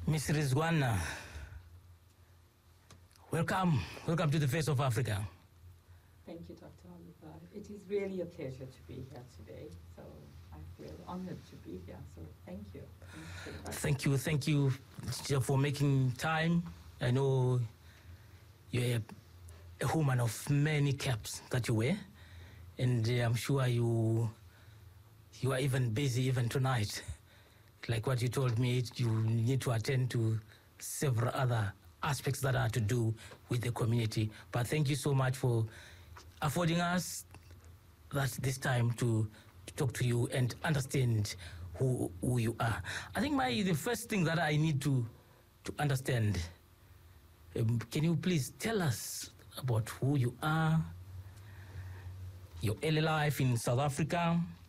Ms. Rizwana, welcome to the Face of Africa. Thank you, Dr. Oliver. It is really a pleasure to be here today. So I feel honored to be here. So thank you. Thank you for making time. I know you're a woman of many caps that you wear, and I'm sure you are even busy even tonight. Like what you told me, you need to attend to several other aspects that are to do with the community. But thank you so much for affording us this time to talk to you and understand who you are. I think the first thing that I need to understand, can you please tell us about who you are, your early life in South Africa,